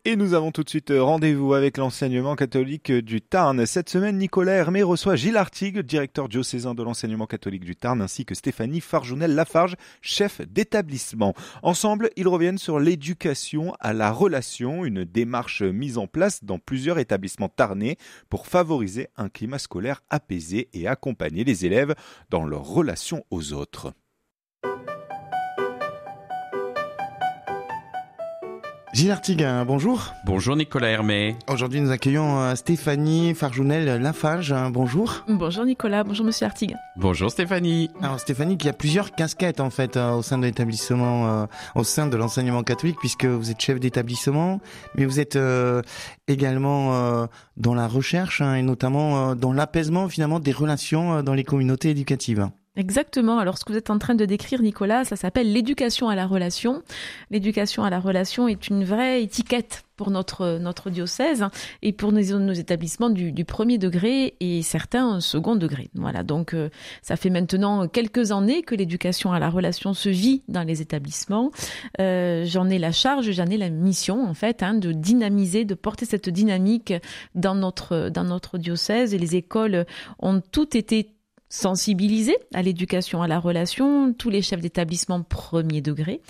Et nous avons tout de suite rendez-vous avec l'enseignement catholique du Tarn. Cette semaine, Nicolas Hermé reçoit Gilles Artigue, directeur diocésain de l'enseignement catholique du Tarn, ainsi que Stéphanie Farjounel-Lafarge, chef d'établissement. Ensemble, ils reviennent sur l'éducation à la relation, une démarche mise en place dans plusieurs établissements tarnais pour favoriser un climat scolaire apaisé et accompagner les élèves dans leur relation aux autres. Gilles Artigue, bonjour. Bonjour Nicolas Hermé. Aujourd'hui, nous accueillons Stéphanie Farjounel-Lafarge. Bonjour. Bonjour Nicolas, bonjour Monsieur Artigue. Bonjour Stéphanie. Alors Stéphanie, qui a plusieurs casquettes en fait au sein de l'établissement, au sein de l'enseignement catholique, puisque vous êtes chef d'établissement, mais vous êtes également dans la recherche et notamment dans l'apaisement finalement des relations dans les communautés éducatives. Exactement. Alors, ce que vous êtes en train de décrire, Nicolas, ça s'appelle l'éducation à la relation. L'éducation à la relation est une vraie étiquette pour notre diocèse et pour nos établissements du premier degré et certains second degré. Voilà. Donc, ça fait maintenant quelques années que l'éducation à la relation se vit dans les établissements. J'en ai la charge, j'en ai la mission, en fait, de dynamiser, de porter cette dynamique dans notre diocèse, et les écoles ont toutes été sensibilisés à l'éducation à la relation, tous les chefs d'établissement premier degré,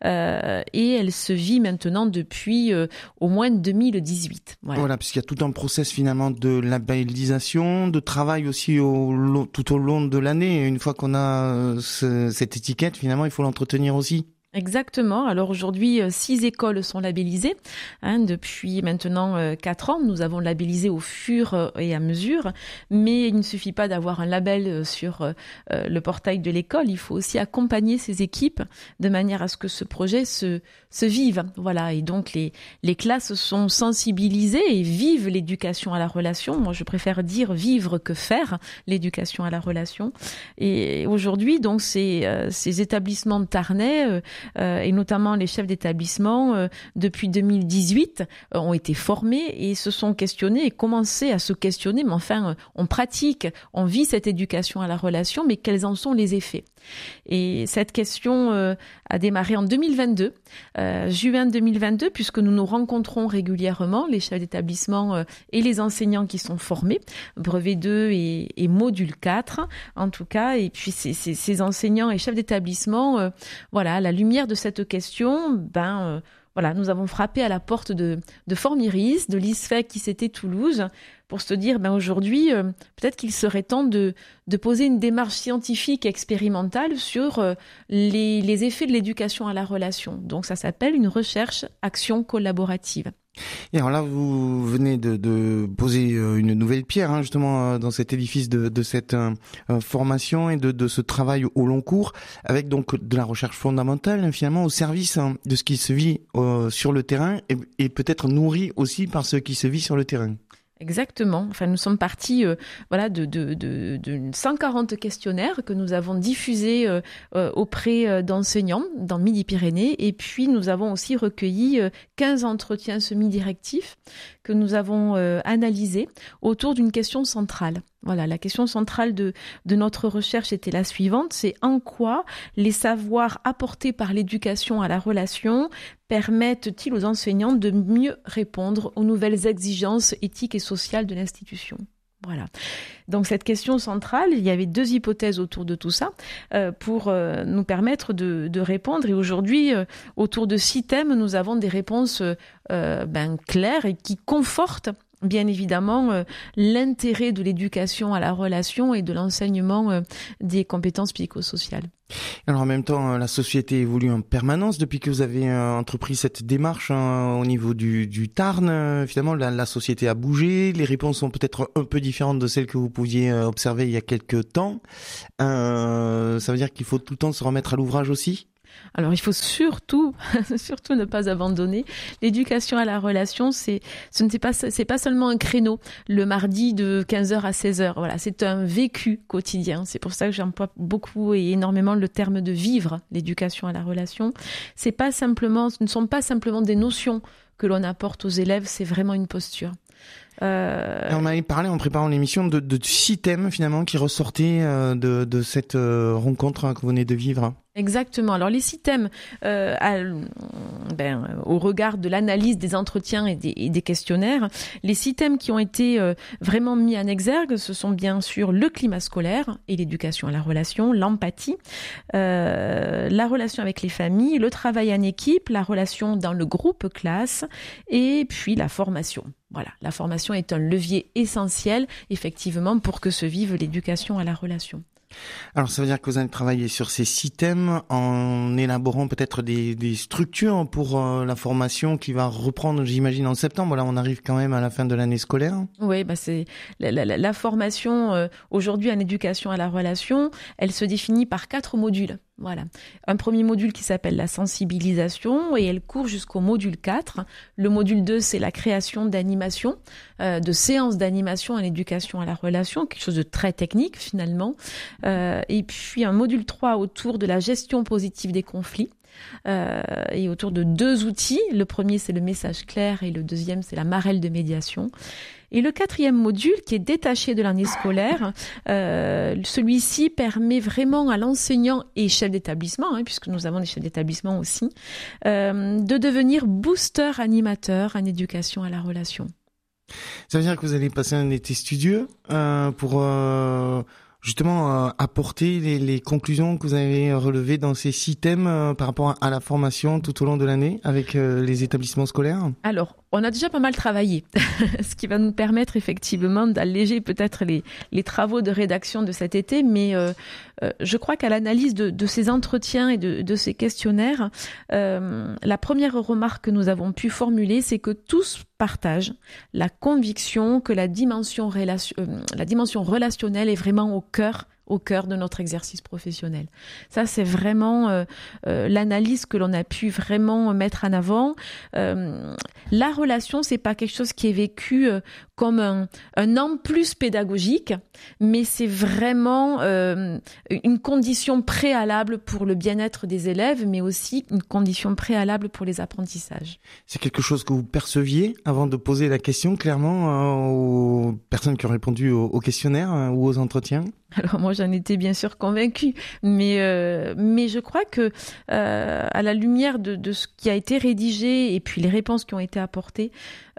et elle se vit maintenant depuis au moins 2018. Voilà, puisqu'il y a tout un process finalement de labellisation, de travail aussi tout au long de l'année. Une fois qu'on a cette étiquette, finalement, il faut l'entretenir aussi. Exactement. Alors aujourd'hui, 6 écoles sont labellisées. Depuis maintenant 4 ans, nous avons labellisé au fur et à mesure. Mais il ne suffit pas d'avoir un label sur le portail de l'école. Il faut aussi accompagner ces équipes de manière à ce que ce projet se vive. Voilà. Et donc les classes sont sensibilisées et vivent l'éducation à la relation. Moi, je préfère dire vivre que faire l'éducation à la relation. Et aujourd'hui, donc ces établissements de tarnais et notamment les chefs d'établissement depuis 2018 ont été formés et se sont questionnés et commencé à se questionner, mais enfin on pratique, on vit cette éducation à la relation, mais quels en sont les effets? Et cette question a démarré en 2022, juin 2022, puisque nous nous rencontrons régulièrement, les chefs d'établissement et les enseignants qui sont formés, brevet 2 et module 4 en tout cas, et puis ces enseignants et chefs d'établissement, voilà, à la lumière de cette question, voilà, nous avons frappé à la porte de Formiris, de l'ISFEC qui c'était Toulouse, pour se dire, aujourd'hui, peut-être qu'il serait temps de poser une démarche scientifique et expérimentale sur les effets de l'éducation à la relation. Donc ça s'appelle une recherche action collaborative. Et alors là, vous venez de poser une nouvelle pierre, justement, dans cet édifice de cette formation et de ce travail au long cours, avec donc de la recherche fondamentale, finalement, au service de ce qui se vit sur le terrain et peut-être nourri aussi par ce qui se vit sur le terrain. Exactement. Enfin, nous sommes partis de 140 questionnaires que nous avons diffusés auprès d'enseignants dans Midi-Pyrénées, et puis nous avons aussi recueilli 15 entretiens semi-directifs que nous avons analysés autour d'une question centrale. Voilà, la question centrale de notre recherche était la suivante, c'est en quoi les savoirs apportés par l'éducation à la relation permettent-ils aux enseignants de mieux répondre aux nouvelles exigences éthiques et sociales de l'institution? Voilà. Donc cette question centrale, il y avait 2 hypothèses autour de tout ça pour nous permettre de répondre. Et aujourd'hui, autour de 6 thèmes, nous avons des réponses claires et qui confortent bien évidemment l'intérêt de l'éducation à la relation et de l'enseignement des compétences psychosociales. Alors en même temps, la société évolue en permanence depuis que vous avez entrepris cette démarche au niveau du Tarn. Finalement, la société a bougé, les réponses sont peut-être un peu différentes de celles que vous pouviez observer il y a quelques temps. Ça veut dire qu'il faut tout le temps se remettre à l'ouvrage aussi ? Alors, il faut surtout ne pas abandonner. L'éducation à la relation, c'est pas seulement un créneau le mardi de 15h à 16h. Voilà, c'est un vécu quotidien. C'est pour ça que j'emploie beaucoup et énormément le terme de vivre l'éducation à la relation. Ce ne sont pas simplement des notions que l'on apporte aux élèves, c'est vraiment une posture. On avait parlé en préparant l'émission de 6 thèmes finalement qui ressortaient de cette rencontre que vous venez de vivre. Exactement. Alors les 6 thèmes, au regard de l'analyse des entretiens et des questionnaires, les 6 thèmes qui ont été vraiment mis en exergue, ce sont bien sûr le climat scolaire et l'éducation à la relation, l'empathie, la relation avec les familles, le travail en équipe, la relation dans le groupe classe et puis la formation. Voilà, la formation est un levier essentiel effectivement pour que se vive l'éducation à la relation. Alors ça veut dire que vous allez travailler sur ces 6 thèmes en élaborant peut-être des structures pour la formation qui va reprendre, j'imagine, en septembre. Là, on arrive quand même à la fin de l'année scolaire. Oui, c'est la formation aujourd'hui en éducation à la relation, elle se définit par 4 modules. Voilà. Un premier module qui s'appelle la sensibilisation et elle court jusqu'au module 4. Le module 2, c'est la création d'animation, de séances d'animation en éducation à la relation, quelque chose de très technique finalement. Et puis un module 3 autour de la gestion positive des conflits. Et autour de 2 outils. Le premier, c'est le message clair et le deuxième, c'est la marelle de médiation. Et le 4e module, qui est détaché de l'année scolaire, celui-ci permet vraiment à l'enseignant et chef d'établissement, puisque nous avons des chefs d'établissement aussi, de devenir booster animateur en éducation à la relation. Ça veut dire que vous allez passer un été studieux pour justement apporter les conclusions que vous avez relevées dans ces 6 thèmes par rapport à la formation tout au long de l'année avec les établissements scolaires. Alors, on a déjà pas mal travaillé, ce qui va nous permettre effectivement d'alléger peut-être les travaux de rédaction de cet été, mais je crois qu'à l'analyse de ces entretiens et de ces questionnaires, la première remarque que nous avons pu formuler, c'est que tous partagent la conviction que la dimension relationnelle est vraiment au cœur de notre exercice professionnel. Ça, c'est vraiment l'analyse que l'on a pu vraiment mettre en avant. La relation, c'est pas quelque chose qui est vécu comme un en plus pédagogique, mais c'est vraiment une condition préalable pour le bien-être des élèves, mais aussi une condition préalable pour les apprentissages. C'est quelque chose que vous perceviez avant de poser la question clairement aux personnes qui ont répondu au questionnaire ou aux entretiens? Alors moi j'en étais bien sûr convaincue, mais je crois que à la lumière de ce qui a été rédigé et puis les réponses qui ont été apportées,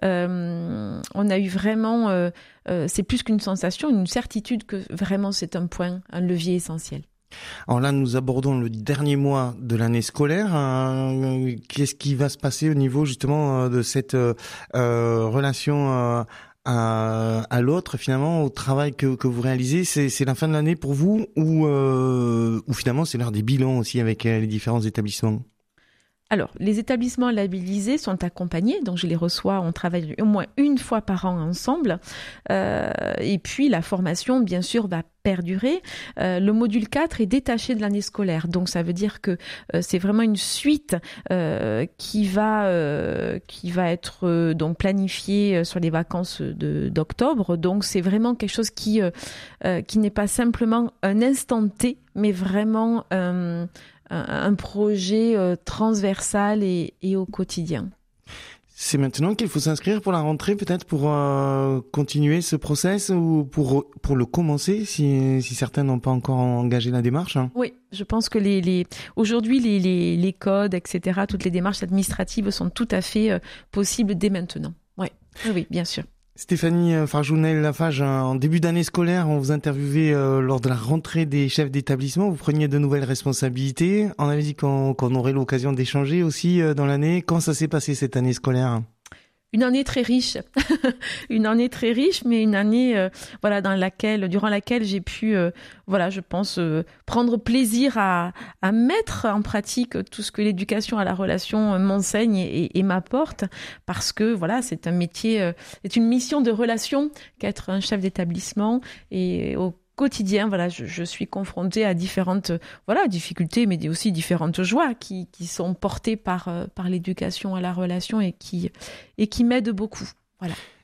on a eu vraiment, c'est plus qu'une sensation, une certitude que vraiment c'est un levier essentiel. Alors là, nous abordons le dernier mois de l'année scolaire. Qu'est-ce qui va se passer au niveau justement de cette relation à l'autre, finalement, au travail que vous réalisez? C'est la fin de l'année pour vous ou finalement c'est l'heure des bilans aussi avec les différents établissements? Alors, les établissements labellisés sont accompagnés, donc je les reçois, on travaille au moins une fois par an ensemble. Et puis, la formation, bien sûr, va perdurer. Le module 4 est détaché de l'année scolaire, donc ça veut dire que c'est vraiment une suite qui va être donc planifiée sur les vacances d'octobre. Donc, c'est vraiment quelque chose qui n'est pas simplement un instant T, mais vraiment un projet transversal et au quotidien. C'est maintenant qu'il faut s'inscrire pour la rentrée, peut-être pour continuer ce process ou pour le commencer, si certains n'ont pas encore engagé la démarche. Oui, je pense que aujourd'hui les codes, etc., toutes les démarches administratives sont tout à fait possibles dès maintenant. Oui, bien sûr. Stéphanie Farjounel-Lafage, en début d'année scolaire, on vous interviewait lors de la rentrée des chefs d'établissement. Vous preniez de nouvelles responsabilités. On avait dit qu'on aurait l'occasion d'échanger aussi dans l'année. Comment ça s'est passé cette année scolaire ? Une année très riche, mais une année durant laquelle j'ai pu, je pense, prendre plaisir à mettre en pratique tout ce que l'éducation à la relation m'enseigne et m'apporte, parce que c'est un métier, c'est une mission de relation qu'être un chef d'établissement et au quotidien, je suis confrontée à différentes difficultés, mais aussi différentes joies qui sont portées par l'éducation à la relation et qui m'aident beaucoup. Voilà.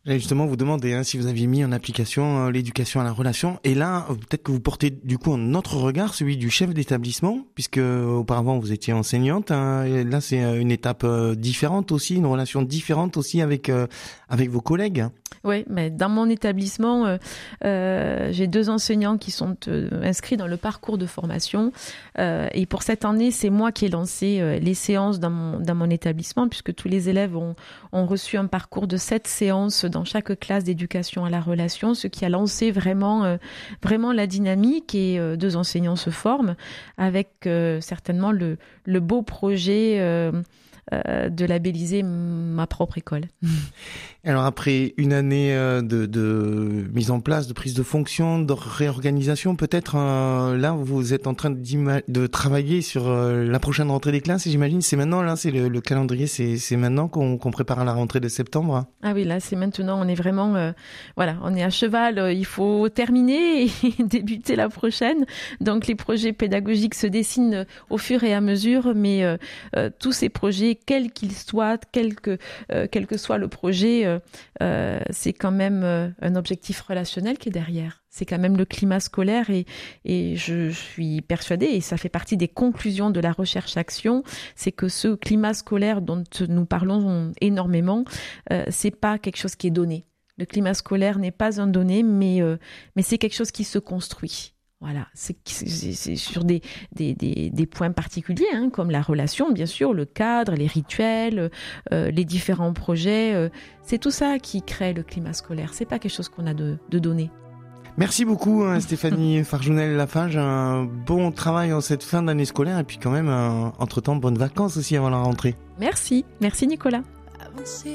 J'allais justement vous demander si vous aviez mis en application l'éducation à la relation. Et là, peut-être que vous portez du coup un autre regard, celui du chef d'établissement, puisque auparavant vous étiez enseignante. Et là, c'est une étape différente aussi, une relation différente aussi avec vos collègues. Oui, mais dans mon établissement, j'ai 2 enseignants qui sont inscrits dans le parcours de formation. Et pour cette année, c'est moi qui ai lancé les séances dans mon établissement, puisque tous les élèves ont reçu un parcours de 7 séances dans chaque classe d'éducation à la relation, ce qui a lancé vraiment la dynamique, et 2 enseignants se forment avec certainement le beau projet de labelliser ma propre école. Alors après une année de mise en place, de prise de fonction, de réorganisation, peut-être là vous êtes en train de travailler sur la prochaine rentrée des classes, et j'imagine c'est maintenant, là c'est le calendrier, c'est maintenant qu'on prépare la rentrée de septembre. Ah oui, là c'est maintenant, on est vraiment on est à cheval, il faut terminer et débuter la prochaine. Donc les projets pédagogiques se dessinent au fur et à mesure, mais tous ces projets, quels qu'ils soient, quel que soit le projet, c'est quand même un objectif relationnel qui est derrière. C'est quand même le climat scolaire, et je suis persuadée, et ça fait partie des conclusions de la recherche-action, c'est que ce climat scolaire dont nous parlons énormément, c'est pas quelque chose qui est donné. Le climat scolaire n'est pas un donné, mais c'est quelque chose qui se construit. Voilà, c'est sur des points particuliers, comme la relation, bien sûr, le cadre, les rituels, les différents projets. C'est tout ça qui crée le climat scolaire. C'est pas quelque chose qu'on a de donné. Merci beaucoup Stéphanie Farjounel-Lafage. Un bon travail en cette fin d'année scolaire, et puis quand même, entre-temps, bonnes vacances aussi avant la rentrée. Merci Nicolas.